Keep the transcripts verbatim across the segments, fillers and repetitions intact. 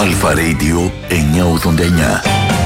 Αλφα Radio εννιακόσια ογδόντα εννιά.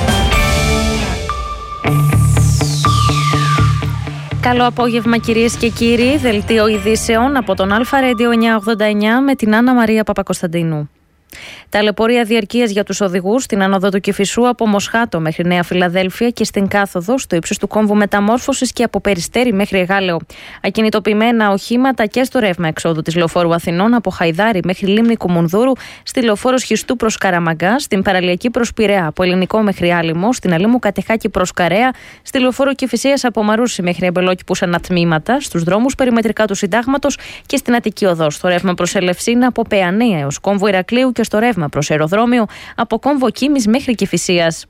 Καλό απόγευμα κυρίες και κύριοι, δελτίο ειδήσεων από τον Αλφα Radio εννιακόσια ογδόντα εννιά με την Άννα Μαρία Παπακοσταντίνου. Ταλαιπωρία διαρκείας για τους οδηγούς στην άνοδο του Κηφισού από Μοσχάτο μέχρι Νέα Φιλαδέλφια και στην κάθοδο στο ύψος του κόμβου μεταμόρφωσης και από Περιστέρι μέχρι Εγάλεο. Ακινητοποιημένα οχήματα και στο ρεύμα εξόδου της Λεωφόρου Αθηνών από Χαϊδάρι μέχρι Λίμνη Κουμουνδούρου, στη Λεωφόρο Σχιστού προς Καραμαγκά, στην Παραλιακή προς Πειραιά από Ελληνικό μέχρι Άλυμο, στην Αλήμου Κατεχάκη προς Καρέα, στη Λεωφόρο Κηφισίας από Μαρούσι μέχρι Εμπελόκηπους ανατμήματα, στους δρόμους περιμετρικά του Συντάγματος και στην Αττική Οδό, στο ρεύμα προς Ελευσίνα από Παιανία έως κόμβο Ηρακλείου και στο ρεύμα προς αεροδρόμιο από κόμβο Κίμης μέχρι Κηφισίας.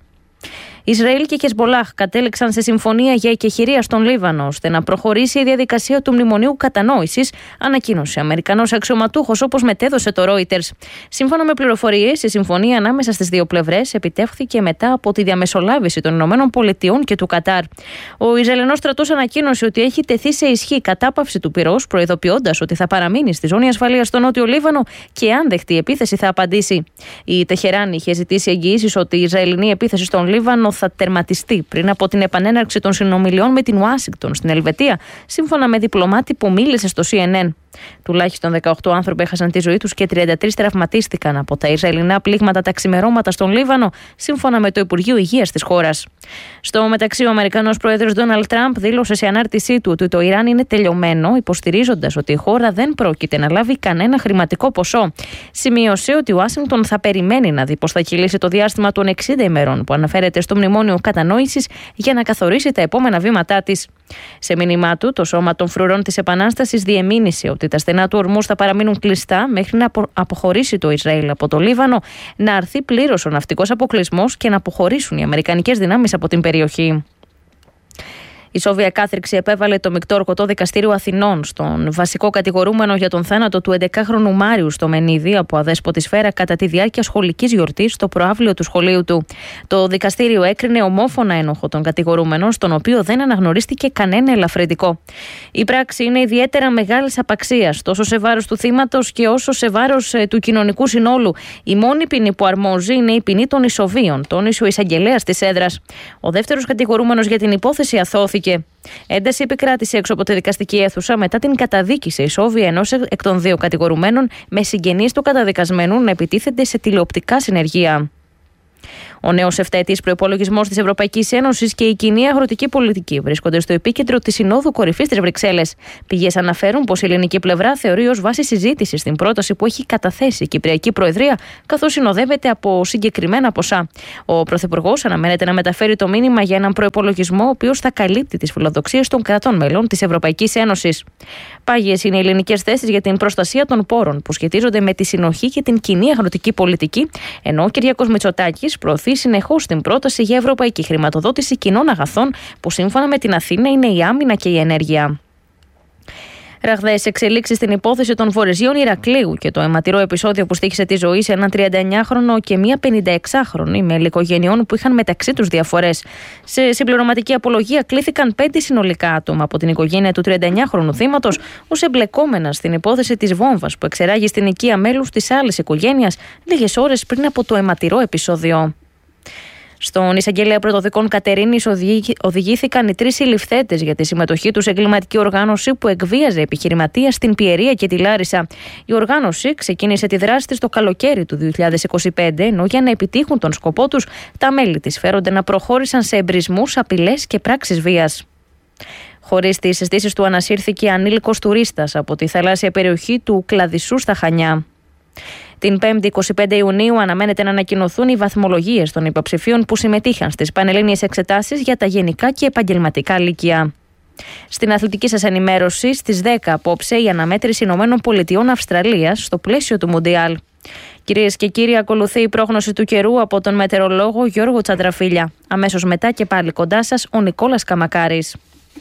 Ισραήλ και Χεσμπολάχ κατέληξαν σε συμφωνία για εκεχηρία στον Λίβανο ώστε να προχωρήσει η διαδικασία του μνημονίου κατανόησης, ανακοίνωσε Αμερικανός αξιωματούχος, όπως μετέδωσε το Reuters. Σύμφωνα με πληροφορίες, η συμφωνία ανάμεσα στις δύο πλευρές επιτεύχθηκε μετά από τη διαμεσολάβηση των Ηνωμένων Πολιτειών και του Κατάρ. Ο Ισραηλινός στρατός ανακοίνωσε ότι έχει τεθεί σε ισχύ κατάπαυση του πυρός, προειδοποιώντας ότι θα παραμείνει στη ζώνη ασφαλείας στο Νότιο Λίβανο και αν δεχτεί επίθεση θα απαντήσει. Η Τεχεράνη είχε ζητήσει εγγυήσεις ότι η Ισραηλινή επίθεση στον Λίβανο θα τερματιστεί πριν από την επανέναρξη των συνομιλιών με την Ουάσιγκτον στην Ελβετία, σύμφωνα με διπλωμάτη που μίλησε στο σι εν εν. Τουλάχιστον δεκαοκτώ άνθρωποι έχασαν τη ζωή τους και τριάντα τρεις τραυματίστηκαν από τα Ισραηλινά πλήγματα τα ξημερώματα στον Λίβανο, σύμφωνα με το Υπουργείο Υγείας της χώρας. Στο μεταξύ, ο Αμερικανός πρόεδρος Ντόναλντ Τραμπ δήλωσε σε ανάρτησή του ότι το Ιράν είναι τελειωμένο, υποστηρίζοντας ότι η χώρα δεν πρόκειται να λάβει κανένα χρηματικό ποσό. Σημείωσε ότι η Ουάσιγκτον θα περιμένει να δει πώς θα κυλήσει το διάστημα των εξήντα ημερών που αναφέρεται στο Μνημόνιο Κατανόησης για να καθορίσει τα επόμενα βήματά της. Σε μήνυμά του, το Σώμα των Φρουρών της Επανάστασης διεμήνυσε ότι τα στενά του ορμούς θα παραμείνουν κλειστά μέχρι να αποχωρήσει το Ισραήλ από το Λίβανο, να αρθεί πλήρως ο ναυτικός αποκλεισμός και να αποχωρήσουν οι αμερικανικές δυνάμεις από την περιοχή. Η Σόβια κάθριξη επέβαλε το μεικτό ορκωτό δικαστήριο Αθηνών στον βασικό κατηγορούμενο για τον θάνατο του έντεκαχρονου Μάριου στο Μενίδη από αδέσποτη σφαίρα κατά τη διάρκεια σχολικής γιορτής στο προαύλιο του σχολείου του. Το δικαστήριο έκρινε ομόφωνα ένοχο τον κατηγορούμενο, στον οποίο δεν αναγνωρίστηκε κανένα ελαφρυντικό. Η πράξη είναι ιδιαίτερα μεγάλης απαξίας, τόσο σε βάρος του θύματος και όσο σε βάρος ε, του κοινωνικού συνόλου. Η μόνη ποινή που αρμόζει είναι η ποινή των ισοβίων, τόνισε ο εισαγγελέας της έδρας. Ο δεύτερος κατηγορούμενος για την υπόθεση αθώθηκε. Ένταση επικράτησε έξω από τη δικαστική αίθουσα μετά την καταδίκη σε ισόβια ενός εκ των δύο κατηγορουμένων με συγγενείς του καταδικασμένου να επιτίθενται σε τηλεοπτικά συνεργεία. Ο νέος ευθέτης προϋπολογισμός της Ευρωπαϊκής Ένωσης και η κοινή αγροτική πολιτική βρίσκονται στο επίκεντρο της Συνόδου Κορυφής της Βρυξέλλες. Πηγές αναφέρουν πως η ελληνική πλευρά θεωρεί ως βάση συζήτησης την πρόταση που έχει καταθέσει η Κυπριακή Προεδρία, καθώς συνοδεύεται από συγκεκριμένα ποσά. Ο Πρωθυπουργός αναμένεται να μεταφέρει το μήνυμα για έναν προϋπολογισμό ο οποίος θα καλύπτει τις φιλοδοξίες των κρατών μελών της Ευρωπαϊκής Ένωσης. Πάγιες είναι οι ελληνικές θέσεις για την προστασία των πόρων που σχετίζονται με τη συνοχή και την κοινή αγροτική πολιτική, ενώ ο Κυριάκος Μητσοτάκης προωθεί συνεχώς την πρόταση για ευρωπαϊκή χρηματοδότηση κοινών αγαθών που σύμφωνα με την Αθήνα είναι η άμυνα και η ενέργεια. Ραγδαίες εξελίξεις στην υπόθεση των φορεζίων Ηρακλείου και το αιματηρό επεισόδιο που στοίχησε τη ζωή σε έναν τριανταεννιάχρονο και μία πενηνταεξάχρονη με ηλικογενειών που είχαν μεταξύ τους διαφορές. Σε συμπληρωματική απολογία κλήθηκαν πέντε συνολικά άτομα από την οικογένεια του τριανταεννιάχρονου θύματος ως εμπλεκόμενα στην υπόθεση της βόμβας που εξεράγει στην οικία μέλους της άλλης οικογένειας λίγες ώρες πριν από το αιματηρό επεισόδιο. Στον εισαγγελέα πρωτοδικών Κατερίνης οδηγήθηκαν οι τρεις συλληφθέντες για τη συμμετοχή τους σε εγκληματική οργάνωση που εκβίαζε επιχειρηματία στην Πιερία και τη Λάρισα. Η οργάνωση ξεκίνησε τη δράση της το καλοκαίρι του δύο χιλιάδες είκοσι πέντε, ενώ για να επιτύχουν τον σκοπό τους, τα μέλη της φέρονται να προχώρησαν σε εμπρισμούς, απειλές και πράξεις βίας. Χωρίς τις αισθήσεις του, ανασύρθηκε ανήλικος τουρίστας από τη θαλάσσια περιοχή του Κλαδισσού στα Χανιά. Την Πέμπτη, εικοστή πέμπτη Ιουνίου, αναμένεται να ανακοινωθούν οι βαθμολογίες των υποψηφίων που συμμετείχαν στις πανελλήνιες εξετάσεις για τα γενικά και επαγγελματικά λύκεια. Στην αθλητική σας ενημέρωση, στις δέκα απόψε, η αναμέτρηση Ηνωμένων Πολιτειών Αυστραλίας στο πλαίσιο του Μουντιάλ. Κυρίες και κύριοι, ακολουθεί η πρόγνωση του καιρού από τον μετεωρολόγο Γιώργο Τσαντραφίλια. Αμέσως μετά και πάλι κοντά σας ο Νικόλας Καμακάρης.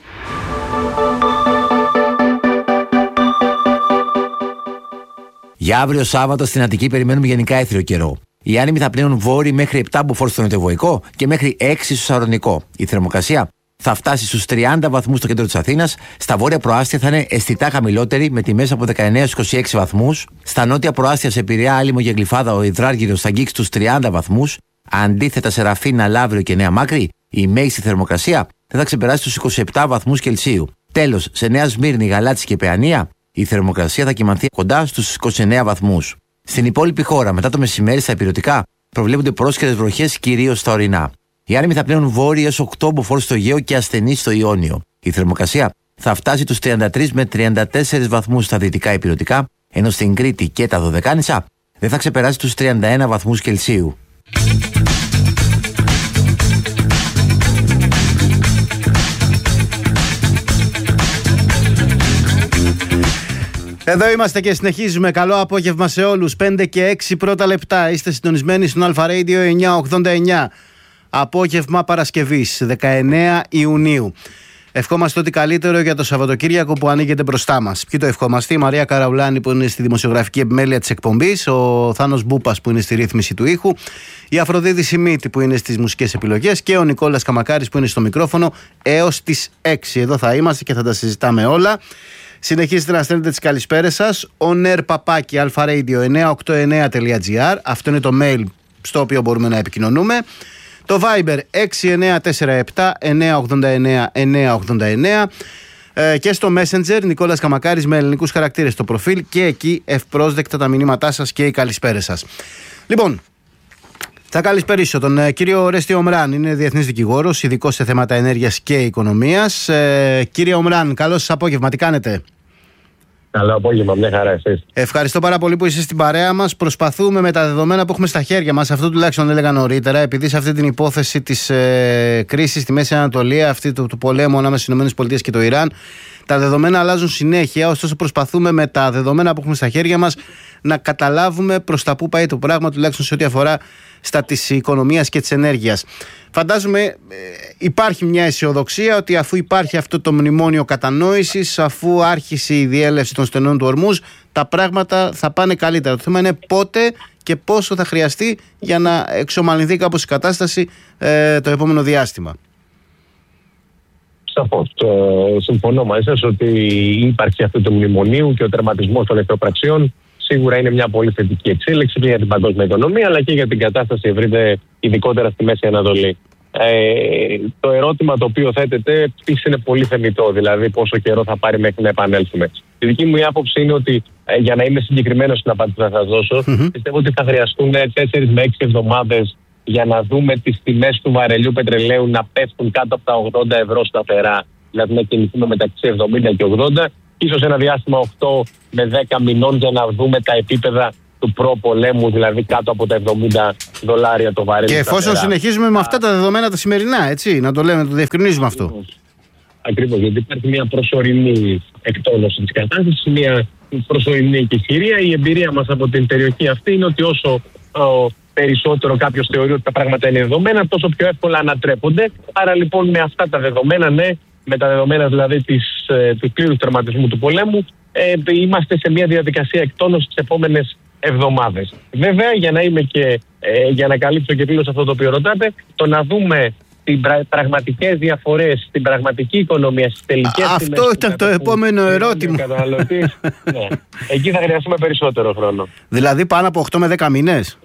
Για αύριο Σάββατο στην Αττική περιμένουμε γενικά έθριο καιρό. Οι άνεμοι θα πνέουν βόρειοι μέχρι επτά μποφόρ στο νοτιοβοϊκό και μέχρι έξι στο σαρονικό. Η θερμοκρασία θα φτάσει στους τριάντα βαθμούς στο κέντρο της Αθήνας. Στα βόρεια προάστια θα είναι αισθητά χαμηλότερη, με τιμές από δεκαεννέα έως είκοσι έξι βαθμούς. Στα νότια προάστια, σε Πειραιά, Άλυμο και Γλυφάδα, ο υδράργυρος θα αγγίξει τους τριάντα βαθμούς. Αντίθετα, σε Ραφίνα, Λαύριο και Νέα Μάκρη, η μέγιστη θερμοκρασία δεν θα ξεπεράσει τους είκοσι επτά βαθμούς Κελσίου. Τέλος, σε Νέα Σμύρνη, Γαλάτσι και Παιανία, η θερμοκρασία θα κυμανθεί κοντά στους είκοσι εννέα βαθμούς. Στην υπόλοιπη χώρα, μετά το μεσημέρι στα ηπειρωτικά, προβλέπονται πρόσχερες βροχές κυρίως στα ορεινά. Οι άνεμοι θα πλέουν βόρειοι έως οκτώ μποφόρ στο Αιγαίο και ασθενείς στο Ιόνιο. Η θερμοκρασία θα φτάσει τους τριάντα τρεις με τριάντα τέσσερις βαθμούς στα δυτικά ηπειρωτικά, ενώ στην Κρήτη και τα Δωδεκάνησα δεν θα ξεπεράσει τους τριάντα ένα βαθμούς Κελσίου. Εδώ είμαστε και συνεχίζουμε. Καλό απόγευμα σε όλους. πέντε και έξι πρώτα λεπτά. Είστε συντονισμένοι στον Αλφα Radio εννιακόσια ογδόντα εννιά. Απόγευμα Παρασκευής, δεκαεννέα Ιουνίου. Ευχόμαστε ό,τι καλύτερο για το Σαββατοκύριακο που ανοίγεται μπροστά μας. Ποιοι το ευχόμαστε? Η Μαρία Καραουλάνη που είναι στη δημοσιογραφική επιμέλεια της εκπομπής, ο Θάνος Μπούπας που είναι στη ρύθμιση του ήχου, η Αφροδίτη Σιμίτη που είναι στις μουσικές επιλογές και ο Νικόλας Καμακάρης που είναι στο μικρόφωνο έως τις έξι. Εδώ θα είμαστε και θα τα συζητάμε όλα. Συνεχίζετε να στέλνετε τις καλησπέρες σας. onair παπάκι alfaradio εννιακόσια ογδόντα εννέα τελεία gr. Αυτό είναι το mail στο οποίο μπορούμε να επικοινωνούμε. Το Viber έξι εννιά τέσσερα επτά εννιακόσια ογδόντα εννέα εννιακόσια ογδόντα εννέα. Ε, και στο Messenger Νικόλας Καμακάρης με ελληνικούς χαρακτήρες στο προφίλ. Και εκεί ευπρόσδεκτα τα μηνύματά σας και οι καλησπέρες σας. Λοιπόν, θα καλησπερίσω τον ε, κύριο Ορέστη Ομράν. Είναι διεθνής δικηγόρος, ειδικός σε θέματα ενέργειας και οικονομίας. Ε, κύριε Ομράν, καλό σας απόγευμα. Τι κάνετε? Καλό απόγευμα, μια χαρά εσείς. Ευχαριστώ πάρα πολύ που είστε στην παρέα μας. Προσπαθούμε με τα δεδομένα που έχουμε στα χέρια μας, αυτό τουλάχιστον έλεγα νωρίτερα, επειδή σε αυτή την υπόθεση της ε, κρίσης στη Μέση Ανατολή, αυτή του, του πολέμου ανάμεσα στις ΗΠΑ και το Ιράν, τα δεδομένα αλλάζουν συνέχεια. Ωστόσο, προσπαθούμε με τα δεδομένα που έχουμε στα χέρια μας να καταλάβουμε προς τα πού πάει το πράγμα, τουλάχιστον σε ό,τι αφορά στα της οικονομίας και της ενέργειας. Φαντάζομαι ε, υπάρχει μια αισιοδοξία ότι αφού υπάρχει αυτό το μνημόνιο κατανόησης, αφού άρχισε η διέλευση των στενών του ορμούς, τα πράγματα θα πάνε καλύτερα. Το θέμα είναι πότε και πόσο θα χρειαστεί για να εξομαλυνθεί κάπως η κατάσταση ε, το επόμενο διάστημα. Σαφώς. Ε, συμφωνώ μαζί σας ότι η ύπαρξη αυτού του μνημονίου και ο τερματισμός των εχθροπραξιών σίγουρα είναι μια πολύ θετική εξέλιξη για την παγκόσμια οικονομία αλλά και για την κατάσταση ευρύτερα, ειδικότερα στη Μέση Ανατολή. Ε, το ερώτημα το οποίο θέτεται επίσης είναι πολύ θεμιτό, δηλαδή πόσο καιρό θα πάρει μέχρι να επανέλθουμε. Η δική μου άποψη είναι ότι ε, για να είμαι συγκεκριμένος στην απάντηση που θα σας δώσω, mm-hmm. πιστεύω ότι θα χρειαστούν τέσσερις με έξι εβδομάδες για να δούμε τις τιμές του βαρελιού πετρελαίου να πέφτουν κάτω από τα ογδόντα ευρώ σταθερά, δηλαδή να κινηθούμε μεταξύ εβδομήντα και ογδόντα. Ίσως ένα διάστημα οκτώ με δέκα μηνών για να δούμε τα επίπεδα του προ-πολέμου, δηλαδή κάτω από τα εβδομήντα δολάρια το βαρέλι. Και εφόσον σταθερά. Συνεχίζουμε με αυτά τα δεδομένα τα σημερινά, έτσι, να το λέμε, να το διευκρινίζουμε αυτό. Ακριβώς, Ακριβώς γιατί υπάρχει μια προσωρινή εκτόνωση της κατάστασης, μια προσωρινή εκεχηρία. Η εμπειρία μας από την περιοχή αυτή είναι ότι όσο ο, περισσότερο κάποιος θεωρεί ότι τα πράγματα είναι δεδομένα, τόσο πιο εύκολα ανατρέπονται. Άρα λοιπόν με αυτά τα δεδομένα, ναι, με τα δεδομένα δηλαδή της, ε, του πλήρους τερματισμού του πολέμου, ε, είμαστε σε μια διαδικασία εκτόνωσης τις επόμενες εβδομάδες. Βέβαια, για να είμαι και ε, για να καλύψω και πλήρως αυτό το οποίο ρωτάτε, το να δούμε τις πραγματικές διαφορές στην πραγματική οικονομία, στις τελικές τιμές. Αυτό ήταν το επόμενο ερώτημα. Ναι, εκεί θα χρειαστούμε περισσότερο χρόνο. Δηλαδή πάνω από οκτώ με δέκα μήνες.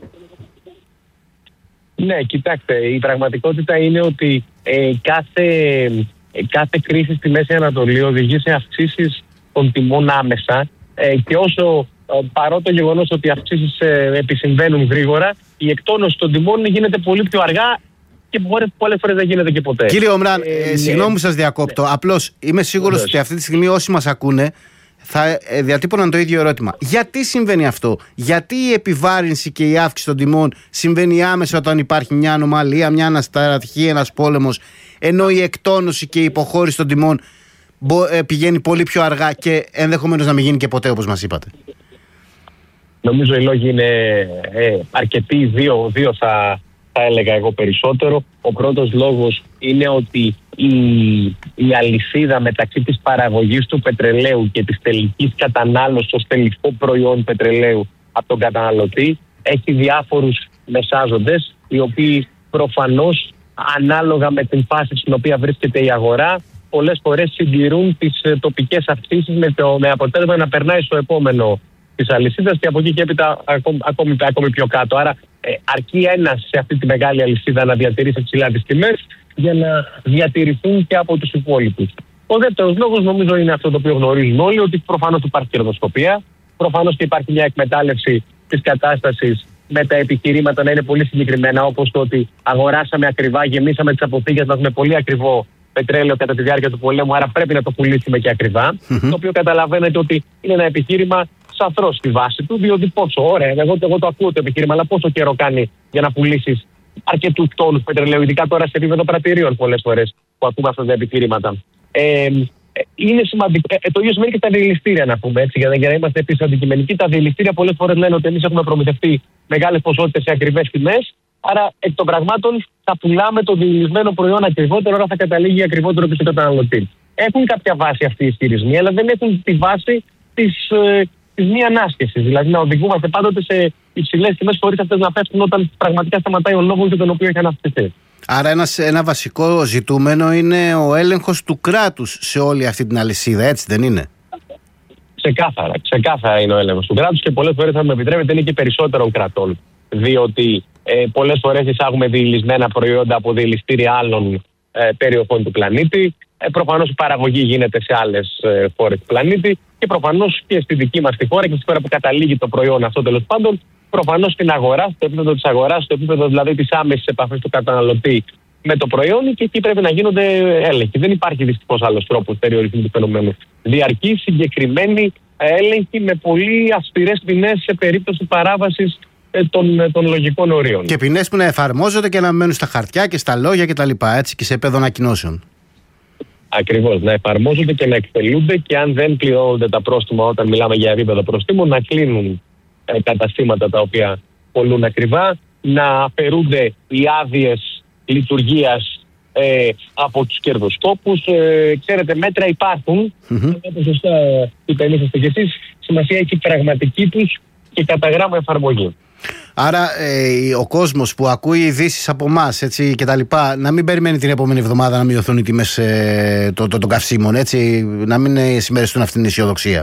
Ναι, κοιτάξτε, η πραγματικότητα είναι ότι ε, κάθε, ε, κάθε κρίση στη Μέση Ανατολή οδηγεί σε αυξήσεις των τιμών άμεσα ε, και όσο ε, παρό το γεγονός ότι οι αυξήσεις ε, επισυμβαίνουν γρήγορα, η εκτόνωση των τιμών γίνεται πολύ πιο αργά και πολλές φορές δεν γίνεται και ποτέ. Κύριε Ομράν, ε, ε, συγγνώμη που σας διακόπτω, ναι. Απλώς είμαι σίγουρος ότι αυτή τη στιγμή όσοι μας ακούνε θα διατύπωναν το ίδιο ερώτημα. Γιατί συμβαίνει αυτό? Γιατί η επιβάρυνση και η αύξηση των τιμών συμβαίνει άμεσα όταν υπάρχει μια ανομαλία, μια αναστατική, ένας πόλεμος, ενώ η εκτόνωση και η υποχώρηση των τιμών πηγαίνει πολύ πιο αργά και ενδεχομένως να μην γίνει και ποτέ, όπως μας είπατε? Νομίζω οι λόγοι είναι ε, αρκετοί, δύο, δύο θα, θα έλεγα εγώ περισσότερο. Ο πρώτος λόγος είναι ότι η, η αλυσίδα μεταξύ της παραγωγής του πετρελαίου και της τελικής κατανάλωσης ως τελικό προϊόν πετρελαίου από τον καταναλωτή έχει διάφορους μεσάζοντες, οι οποίοι προφανώς ανάλογα με την φάση στην οποία βρίσκεται η αγορά, πολλές φορές συντηρούν τις ε, τοπικές αυξήσεις με, με αποτέλεσμα να περνάει στο επόμενο της αλυσίδας και από εκεί και έπειτα ακόμη, ακόμη, ακόμη πιο κάτω. Άρα ε, αρκεί ένας σε αυτή τη μεγάλη αλυσίδα να διατηρήσει ψηλά τις τιμές για να διατηρηθούν και από τους υπόλοιπους. Ο δεύτερος λόγος νομίζω είναι αυτό το οποίο γνωρίζουν όλοι, ότι προφανώς υπάρχει κερδοσκοπία, προφανώς και υπάρχει μια εκμετάλλευση της κατάστασης με τα επιχειρήματα να είναι πολύ συγκεκριμένα, όπως το ότι αγοράσαμε ακριβά, γεμίσαμε τις αποφύγες μας με πολύ ακριβό πετρέλαιο κατά τη διάρκεια του πολέμου, άρα πρέπει να το πουλήσουμε και ακριβά. Mm-hmm. Το οποίο καταλαβαίνετε ότι είναι ένα επιχείρημα σαφρός στη βάση του, διότι πόσο, ωραία, εγώ, εγώ το ακούω το επιχείρημα, αλλά πόσο καιρό κάνει για να πουλήσεις αρκετούς τόνους πετρελαίου, ειδικά τώρα σε επίπεδο πρατηρίων πολλές φορές που ακούμε αυτά τα επιχειρήματα. Ε, είναι σημαντικό. Ε, το ίδιο σημαίνει και στα διελιστήρια, να πούμε έτσι, για να, για να είμαστε επίσης αντικειμενικοί. Τα διελιστήρια πολλές φορές λένε ότι εμείς έχουμε προμηθευτεί μεγάλες ποσότητες σε ακριβές τιμές. Άρα, εκ των πραγμάτων, θα πουλάμε το διελισμένο προϊόν ακριβότερο, άρα θα καταλήγει ακριβότερο και στον καταναλωτή. Έχουν κάποια βάση αυτοί οι ισχυρισμοί, αλλά δεν έχουν τη βάση της, ε, της μη ανάσχεσης. Δηλαδή, να οδηγούμαστε πάντοτε σε υψηλές τιμές χωρίς αυτές να πέφτουν όταν πραγματικά σταματάει ο λόγος για τον οποίο έχει αναπτυχθεί. Άρα ένας, ένα βασικό ζητούμενο είναι ο έλεγχος του κράτους σε όλη αυτή την αλυσίδα, έτσι δεν είναι? Ξεκάθαρα, ξεκάθαρα είναι ο έλεγχος του κράτους και πολλές φορές, αν με επιτρέπετε, είναι και περισσότερων κρατών. Διότι ε, πολλές φορές εισάγουμε διελισμένα προϊόντα από διελιστήρια άλλων ε, περιοχών του πλανήτη. Ε, προφανώς η παραγωγή γίνεται σε άλλες ε, χώρες του πλανήτη και προφανώς και στη δική μας τη χώρα και στη χώρα που καταλήγει το προϊόν αυτό, τέλος πάντων. Προφανώς στην αγορά, στο επίπεδο της αγοράς, στο επίπεδο δηλαδή της άμεσης επαφής του καταναλωτή με το προϊόν, και εκεί πρέπει να γίνονται έλεγχοι. Δεν υπάρχει δυστυχώς άλλος τρόπος περιορισμού του φαινομένου. Διαρκή, συγκεκριμένη έλεγχη με πολύ αυστηρές ποινές σε περίπτωση παράβασης των, των λογικών ορίων. Και ποινές που να εφαρμόζονται και να μένουν στα χαρτιά και στα λόγια κτλ. Έτσι, και σε επίπεδο ανακοινώσεων. Ακριβώς, να εφαρμόζονται και να εκτελούνται, και αν δεν πληρώνονται τα πρόστιμα όταν μιλάμε για επίπεδο προστίμων, να κλείνουν ε, καταστήματα τα οποία πολλούν ακριβά, να αφαιρούνται οι άδειες λειτουργίας ε, από τους κερδοσκόπους. Ε, ξέρετε, μέτρα υπάρχουν, mm-hmm. όπως σωστά υπενήσαστε κι εσείς, σημασία έχει πραγματική τους και κατά γράμμα εφαρμογή. Άρα ε, ο κόσμος που ακούει ειδήσεις από εμάς και τα λοιπά, να μην περιμένει την επόμενη εβδομάδα να μειωθούν οι τιμές ε, των το, το καυσίμων, έτσι, να μην ε, συμμεριστούν αυτήν την αισιοδοξία.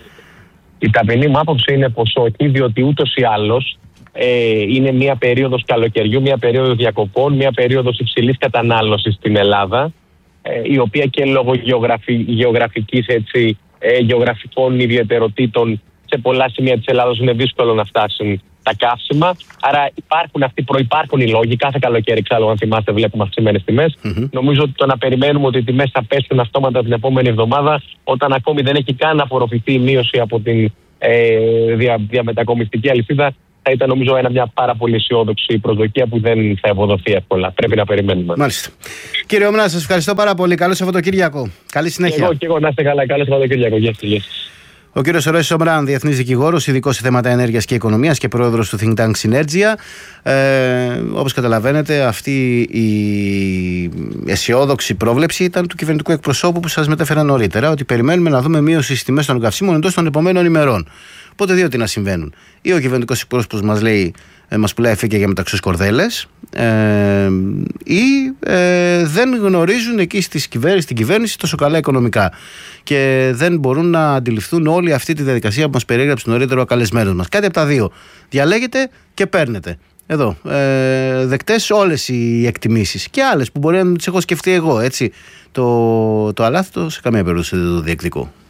Η ταπεινή μου άποψη είναι πως όχι, διότι ούτως ή άλλως ε, είναι μια περίοδος καλοκαιριού, μια περίοδος διακοπών, μια περίοδος υψηλής κατανάλωσης στην Ελλάδα, ε, η οποία και λόγω γεωγραφι, γεωγραφικής, έτσι, ε, γεωγραφικών ιδιαιτεροτήτων σε πολλά σημεία της Ελλάδας είναι δύσκολο να φτάσουν τα καύσιμα. Άρα υπάρχουν αυτοί, προϋπάρχουν οι λόγοι. Κάθε καλοκαίρι, εξάλλου, αν θυμάστε, βλέπουμε αυξημένες τιμές. Mm-hmm. Νομίζω ότι το να περιμένουμε ότι οι τιμές θα πέσουν αυτόματα την επόμενη εβδομάδα, όταν ακόμη δεν έχει καν απορροφηθεί η μείωση από την ε, δια, διαμετακομιστική αλυσίδα, θα ήταν, νομίζω, ένα, μια πάρα πολύ αισιόδοξη προσδοκία που δεν θα ευοδοθεί εύκολα. Πρέπει να περιμένουμε. Μάλιστα. Κύριε Ομνά, σας ευχαριστώ πάρα πολύ. Καλό Σαββατοκύριακο. Καλή συνέχεια. Και εγώ, και εγώ, να είστε καλά. Καλό Σαββατοκύριακο. Γεια σας. Ο κύριος Ορέσης Ομράν, διεθνής δικηγόρος, ειδικός σε θέματα ενέργειας και οικονομίας και πρόεδρος του Think Tank Synergia. Ε, όπως καταλαβαίνετε, αυτή η αισιόδοξη πρόβλεψη ήταν του κυβερνητικού εκπροσώπου που σας μετέφερα νωρίτερα, ότι περιμένουμε να δούμε μείωση στις τιμές των καυσίμων εντός των επόμενων ημερών. Οπότε δύο τι να συμβαίνουν. Ή ο κυβερνητικός εκπρόσωπος μας λέει, ε, μας πουλάει φύκια για μεταξύ κορδέλες, ε, ή ε, δεν γνωρίζουν εκεί στις κυβέρνηση, στην κυβέρνηση τόσο καλά οικονομικά και δεν μπορούν να αντιληφθούν όλη αυτή τη διαδικασία που μας περιέγραψε νωρίτερα ο καλεσμένος μας. Κάτι από τα δύο. Διαλέγετε και παίρνετε. Εδώ. Ε, δεκτές όλες οι εκτιμήσεις και άλλες που μπορεί να τις έχω σκεφτεί εγώ. Έτσι. Το, το αλάθητο σε καμία περίπτωση δεν το διεκδικώ.